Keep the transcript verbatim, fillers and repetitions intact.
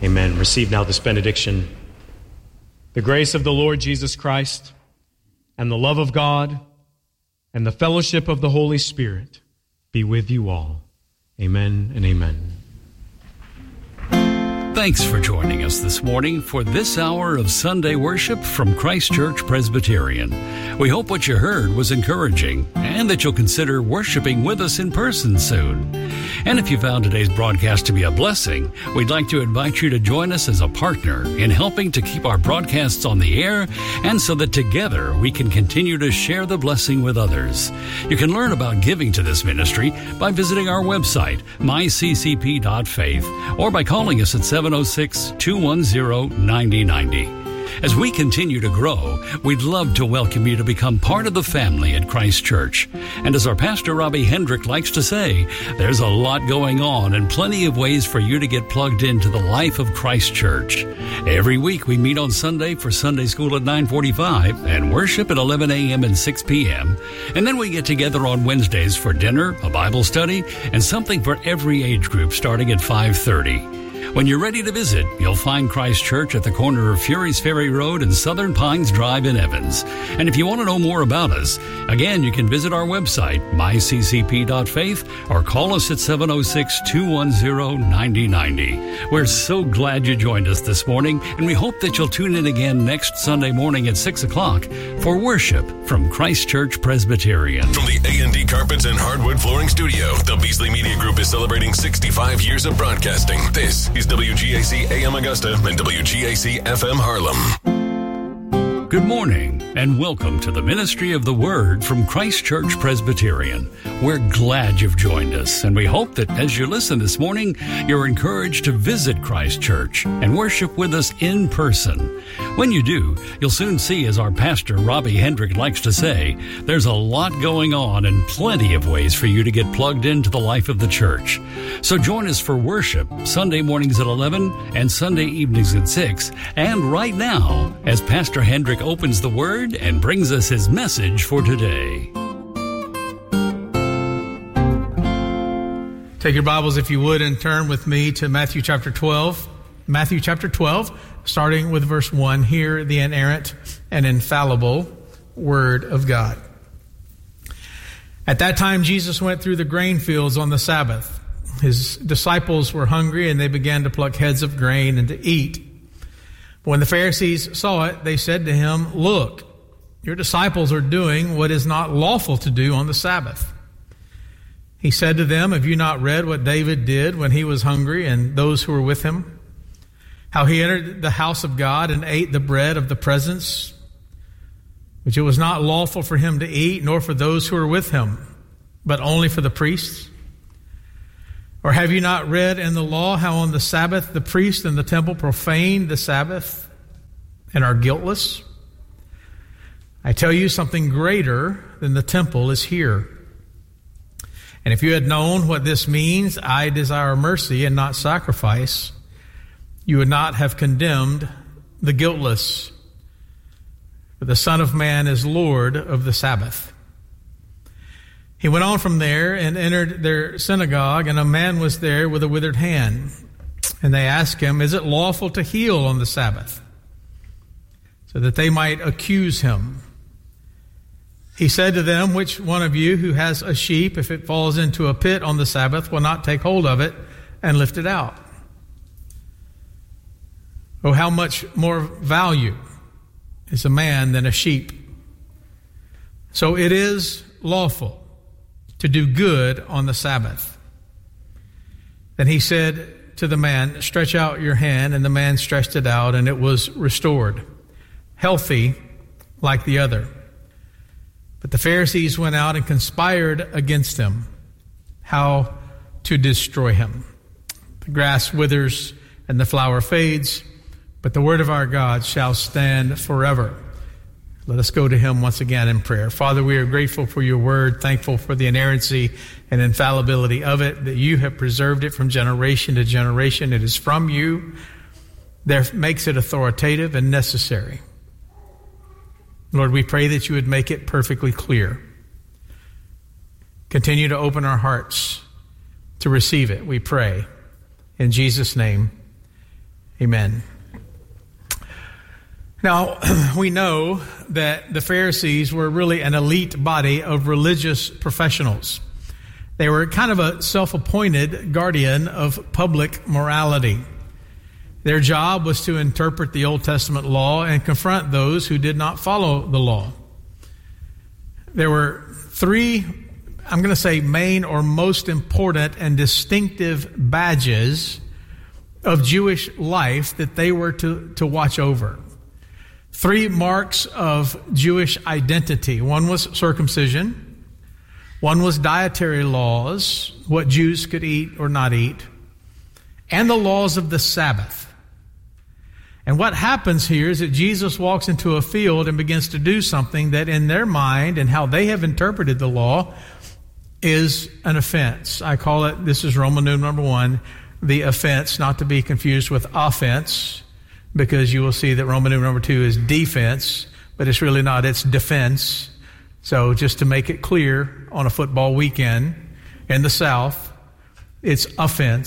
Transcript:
Amen. Receive now this benediction. The grace of the Lord Jesus Christ and the love of God and the fellowship of the Holy Spirit be with you all. Amen and amen. Thanks for joining us this morning for this hour of Sunday worship from Christ Church Presbyterian. We hope what you heard was encouraging and that you'll consider worshiping with us in person soon. And if you found today's broadcast to be a blessing, we'd like to invite you to join us as a partner in helping to keep our broadcasts on the air and so that together we can continue to share the blessing with others. You can learn about giving to this ministry by visiting our website, my c c p dot faith, or by calling us at seven oh six, two one oh, nine oh nine oh. As we continue to grow, we'd love to welcome you to become part of the family at Christ Church. And as our pastor Robbie Hendrick likes to say, there's a lot going on and plenty of ways for you to get plugged into the life of Christ Church. Every week we meet on Sunday for Sunday school at nine forty-five and worship at eleven a.m. and six p.m. And then we get together on Wednesdays for dinner, a Bible study, and something for every age group starting at five thirty. When you're ready to visit, you'll find Christ Church at the corner of Fury's Ferry Road and Southern Pines Drive in Evans. And if you want to know more about us, again, you can visit our website, my c c p dot faith, or call us at seven oh six, two one oh, nine oh nine oh. We're so glad you joined us this morning, and we hope that you'll tune in again next Sunday morning at six o'clock for worship from Christ Church Presbyterian. From the A and D Carpets and Hardwood Flooring Studio, the Beasley Media Group is celebrating sixty-five years of broadcasting. This is W G A C A M Augusta and W G A C F M Harlem. Good morning and welcome to the Ministry of the Word from Christ Church Presbyterian. We're glad you've joined us, and we hope that as you listen this morning, you're encouraged to visit Christ Church and worship with us in person. When you do, you'll soon see, as our pastor Robbie Hendrick likes to say, there's a lot going on and plenty of ways for you to get plugged into the life of the church. So join us for worship Sunday mornings at eleven and Sunday evenings at six, and right now, as Pastor Hendrick opens the Word and brings us his message for today. Take your Bibles, if you would, and turn with me to Matthew chapter twelve. Matthew chapter twelve, starting with verse one. Hear the inerrant and infallible Word of God. At that time, Jesus went through the grain fields on the Sabbath. His disciples were hungry, and they began to pluck heads of grain and to eat. When the Pharisees saw it, they said to him, "Look, your disciples are doing what is not lawful to do on the Sabbath." He said to them, "Have you not read what David did when he was hungry and those who were with him? How he entered the house of God and ate the bread of the presence, which it was not lawful for him to eat, nor for those who were with him, but only for the priests? Or have you not read in the law how on the Sabbath the priests in the temple profaned the Sabbath and are guiltless? I tell you, something greater than the temple is here. And if you had known what this means, I desire mercy and not sacrifice, you would not have condemned the guiltless. For the Son of Man is Lord of the Sabbath." He went on from there and entered their synagogue, and a man was there with a withered hand. And they asked him, "Is it lawful to heal on the Sabbath?" So that they might accuse him. He said to them, "Which one of you who has a sheep, if it falls into a pit on the Sabbath, will not take hold of it and lift it out? Oh, how much more value is a man than a sheep? So it is lawful to do good on the Sabbath." Then he said to the man, "Stretch out your hand," and the man stretched it out, and it was restored, healthy like the other. But the Pharisees went out and conspired against him, how to destroy him. The grass withers and the flower fades, but the word of our God shall stand forever. Let us go to him once again in prayer. Father, we are grateful for your word, thankful for the inerrancy and infallibility of it, that you have preserved it from generation to generation. It is from you. That makes it authoritative and necessary. Lord, we pray that you would make it perfectly clear. Continue to open our hearts to receive it, we pray. In Jesus' name, Amen. Now, we know that the Pharisees were really an elite body of religious professionals. They were kind of a self-appointed guardian of public morality. Their job was to interpret the Old Testament law and confront those who did not follow the law. There were three, I'm going to say, main or most important and distinctive badges of Jewish life that they were to, to watch over. Three marks of Jewish identity. One was circumcision. One was dietary laws, what Jews could eat or not eat. And the laws of the Sabbath. And what happens here is that Jesus walks into a field and begins to do something that in their mind and how they have interpreted the law is an offense. I call it, this is Roman numeral number one, the offense, not to be confused with offense, because you will see that Roman numeral number two is defense, but it's really not, it's defense. So just to make it clear, on a football weekend in the South, it's offense.